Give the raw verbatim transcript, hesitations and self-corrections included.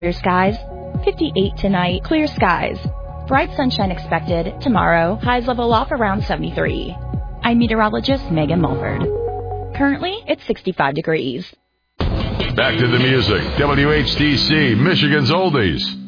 Clear skies. fifty-eight tonight. Clear skies. Bright sunshine expected tomorrow. Highs level off around seventy-three. I'm meteorologist Megan Mulford. Currently, it's sixty-five degrees. Back to the music. W H T C, Michigan's Oldies.